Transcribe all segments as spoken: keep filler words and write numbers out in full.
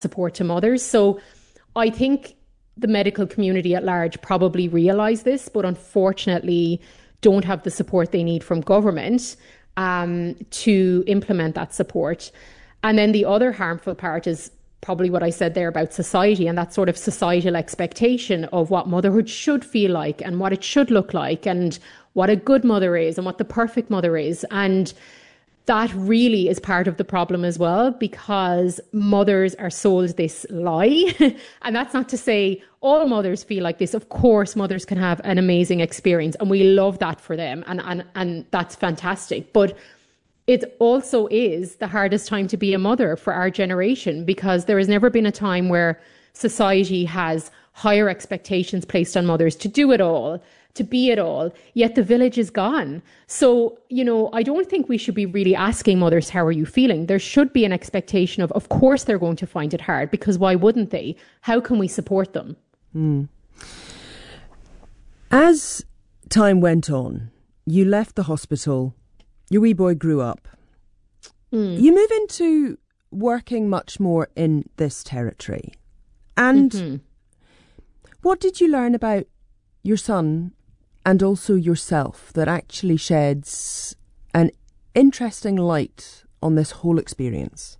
support to mothers. So I think the medical community at large probably realise this, but unfortunately don't have the support they need from government um, to implement that support. And then the other harmful part is probably what I said there about society and that sort of societal expectation of what motherhood should feel like and what it should look like and what a good mother is and what the perfect mother is. And that really is part of the problem as well, because mothers are sold this lie. And that's not to say all mothers feel like this. Of course, mothers can have an amazing experience and we love that for them. And, and, and that's fantastic. But it also is the hardest time to be a mother for our generation, because there has never been a time where society has higher expectations placed on mothers to do it all, to be it all, yet the village is gone. So, you know, I don't think we should be really asking mothers, how are you feeling? There should be an expectation of, of course, they're going to find it hard, because why wouldn't they? How can we support them? Mm. As time went on, you left the hospital, your wee boy grew up. Mm. You move into working much more in this territory. And mm-hmm. what did you learn about your son and also yourself that actually sheds an interesting light on this whole experience?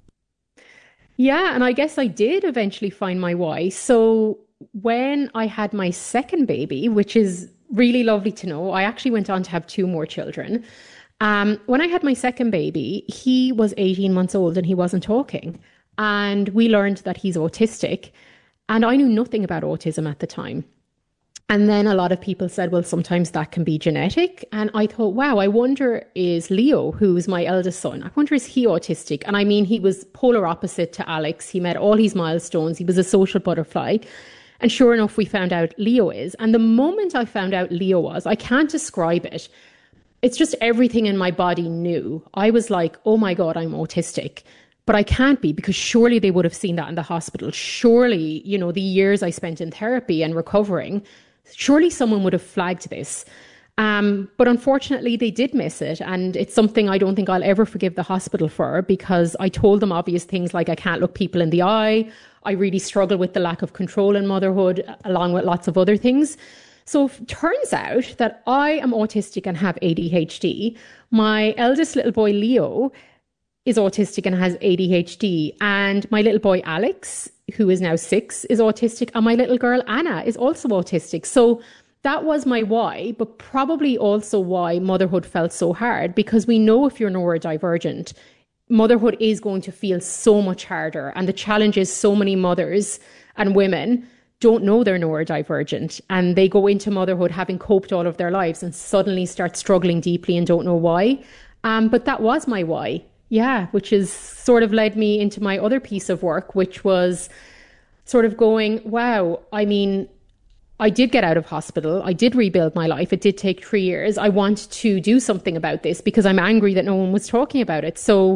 Yeah, and I guess I did eventually find my why. So when I had my second baby, which is really lovely to know, I actually went on to have two more children. Um, when I had my second baby, he was eighteen months old and he wasn't talking. And we learned that he's autistic. And I knew nothing about autism at the time. And then a lot of people said, well, sometimes that can be genetic. And I thought, wow, I wonder, is Leo, who is my eldest son, I wonder, is he autistic? And I mean, he was polar opposite to Alex. He met all his milestones. He was a social butterfly. And sure enough, we found out Leo is. And the moment I found out Leo was, I can't describe it. It's just everything in my body knew. I was like, oh my God, I'm autistic. But I can't be, because surely they would have seen that in the hospital. Surely, you know, the years I spent in therapy and recovering, surely someone would have flagged this. Um, but unfortunately, they did miss it. And it's something I don't think I'll ever forgive the hospital for, because I told them obvious things like I can't look people in the eye. I really struggle with the lack of control in motherhood, along with lots of other things. So it turns out that I am autistic and have A D H D. My eldest little boy, Leo, is autistic and has A D H D. And my little boy, Alex, who is now six, is autistic. And my little girl, Anna, is also autistic. So that was my why, but probably also why motherhood felt so hard, because we know if you're neurodivergent, motherhood is going to feel so much harder. And the challenge is so many mothers and women don't know they're neurodivergent, and they go into motherhood having coped all of their lives and suddenly start struggling deeply and don't know why. Um, but that was my why. Yeah, which is sort of led me into my other piece of work, which was sort of going, wow, I mean, I did get out of hospital. I did rebuild my life. It did take three years. I want to do something about this because I'm angry that no one was talking about it. So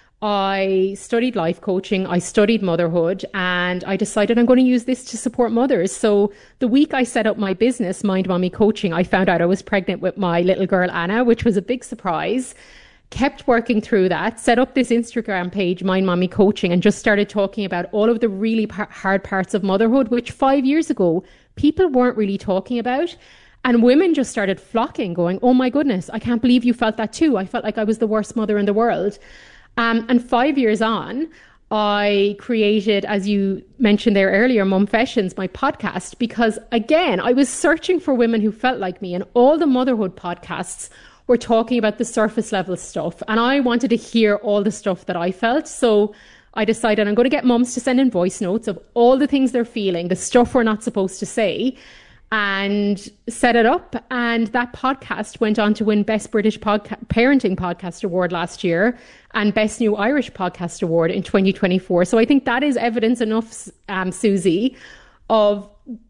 I studied life coaching. I studied motherhood, and I decided I'm going to use this to support mothers. So the week I set up my business, Mind Mommy Coaching, I found out I was pregnant with my little girl, Anna, which was a big surprise. Kept working through that, set up this Instagram page, Mind Mommy Coaching, and just started talking about all of the really par- hard parts of motherhood, which five years ago, people weren't really talking about. And women just started flocking, going, oh my goodness, I can't believe you felt that too. I felt like I was the worst mother in the world. Um, and five years on, I created, as you mentioned there earlier, Mumfessions, my podcast, because again, I was searching for women who felt like me, and all the motherhood podcasts were talking about the surface level stuff. And I wanted to hear all the stuff that I felt. So I decided I'm going to get mums to send in voice notes of all the things they're feeling, the stuff we're not supposed to say, and set it up. And that podcast went on to win Best British Podca- Parenting Podcast Award last year and Best New Irish Podcast Award in twenty twenty-four. So I think that is evidence enough, um, Susie, of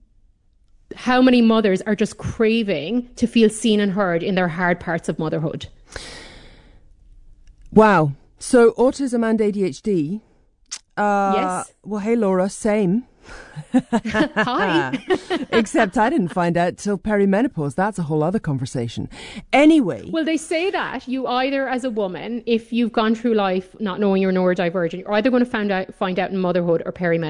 how many mothers are just craving to feel seen and heard in their hard parts of motherhood. Wow. So autism and A D H D. Uh, yes. Well, hey, Laura, same. Hi. Except I didn't find out till perimenopause. That's a whole other conversation. Anyway. Well, they say that you either, as a woman, if you've gone through life not knowing you're neurodivergent, you're either going to find out, find out in motherhood or perimenopause.